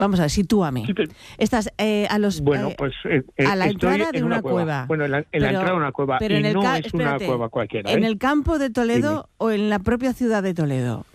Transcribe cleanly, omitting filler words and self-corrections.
Vamos a ver, sitúame. Sí, Estás a la entrada de una cueva. Bueno, en la entrada de una cueva. Pero y no es una cueva cualquiera. ¿En el campo de Toledo o en la propia ciudad de Toledo?